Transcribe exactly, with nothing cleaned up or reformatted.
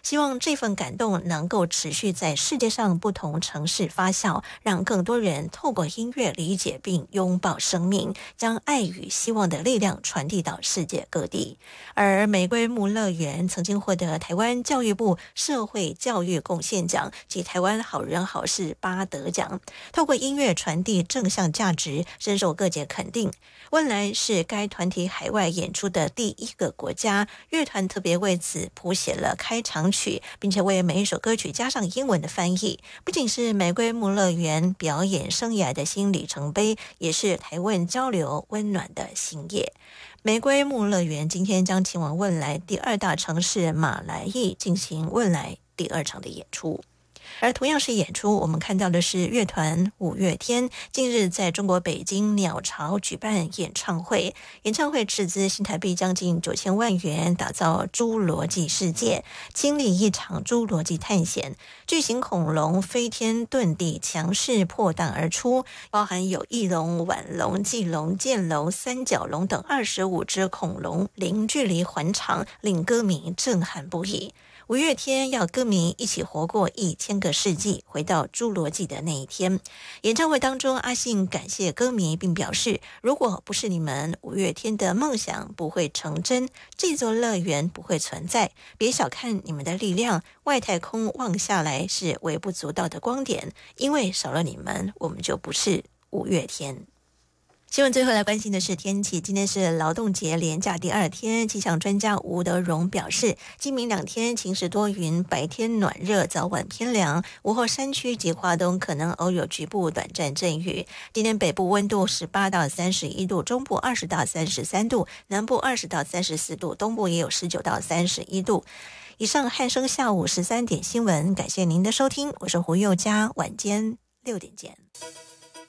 希望这份感动能够持续在世界上不同城市发酵，让更多人透过音乐理解并拥抱生命，将爱与希望的力量传递到世界各地。而玫瑰木乐园曾经获得台湾教育部社会教育贡献奖及台湾好人好事八得奖，透过音乐传递正向价值，深受各界肯定。汶莱是该团体海外演出的第一个国家，乐团特别为此谱写了开场曲，并且为每一首歌曲加上英文的翻译，不仅是玫瑰木乐园表演生涯的新里程碑，也是台汶交流温暖的新页。玫瑰木乐园今天将前往汶莱第二大城市马来义进行汶莱第二场的演出。而同样是演出，我们看到的是乐团五月天近日在中国北京鸟巢举办演唱会，演唱会斥资新台币将近九千万元，打造侏罗纪世界，经历一场侏罗纪探险，巨型恐龙飞天遁地，强势破蛋而出，包含有翼龙、腕龙、棘龙、剑龙、三角龙等二十五只恐龙零距离环场，令歌迷震撼不已。五月天要歌迷一起活过一千个世纪，回到侏罗纪的那一天。演唱会当中，阿信感谢歌迷，并表示，如果不是你们，五月天的梦想不会成真，这座乐园不会存在。别小看你们的力量，外太空望下来是微不足道的光点，因为少了你们，我们就不是五月天。新闻最后来关心的是天气，今天是劳动节连假第二天，气象专家吴德荣表示，今明两天晴时多云，白天暖热，早晚偏凉，午后山区及花东可能偶有局部短暂阵雨。今天北部温度十八到三十一度，中部二十到三十三度，南部二十到三十四度，东部也有十九到三十一度。以上汉声下午十三点新闻，感谢您的收听，我是胡宥嘉，晚间六点见。